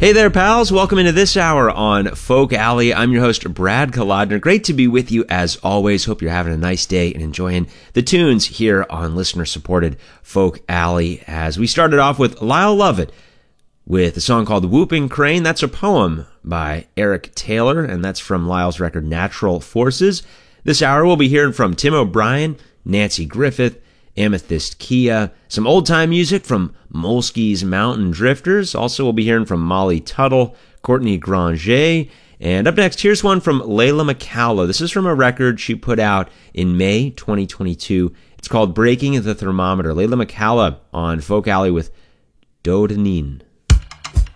Hey there, pals. Welcome into this hour on Folk Alley. I'm your host, Brad Kolodner. Great to be with you as always. Hope you're having a nice day and enjoying the tunes here on listener-supported Folk Alley. As we started off with Lyle Lovett with a song called Whooping Crane. That's a poem by Eric Taylor, and that's from Lyle's record Natural Forces. This hour we'll be hearing from Tim O'Brien, Nancy Griffith, Amethyst Kia, some old-time music from Molsky's Mountain Drifters. Also, we'll be hearing from Molly Tuttle, Courtney Granger, and up next, here's one from Layla McCalla. This is from a record she put out in May 2022. It's called Breaking the Thermometer. Layla McCalla on Folk Alley with Dodanine.